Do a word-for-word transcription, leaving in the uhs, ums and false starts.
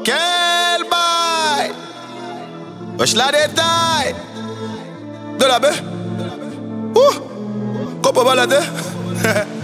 Quel bail! Wesh la détail! De la baie! Ouh! Qu'on peut balader?